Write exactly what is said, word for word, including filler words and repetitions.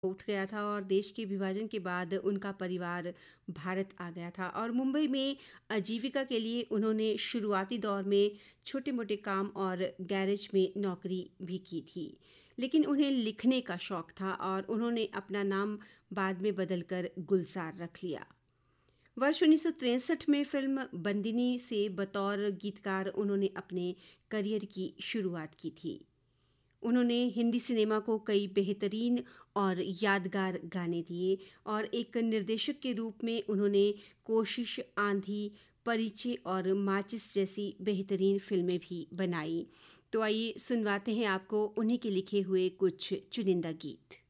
उठ गया था और देश के विभाजन के बाद उनका परिवार भारत आ गया था और मुंबई में आजीविका के लिए उन्होंने शुरुआती दौर में छोटे मोटे काम और गैरेज में नौकरी भी की थी। लेकिन उन्हें लिखने का शौक था और उन्होंने अपना नाम बाद में बदलकर गुलजार रख लिया। वर्ष उन्नीस सौ तिरसठ में फिल्म बंदिनी से बतौर गीतकार उन्होंने अपने करियर की शुरुआत की थी। उन्होंने हिंदी सिनेमा को कई बेहतरीन और यादगार गाने दिए और एक निर्देशक के रूप में उन्होंने कोशिश, आंधी, परिचय और माचिस जैसी बेहतरीन फिल्में भी बनाई। तो आइए सुनवाते हैं आपको उन्हीं के लिखे हुए कुछ चुनिंदा गीत।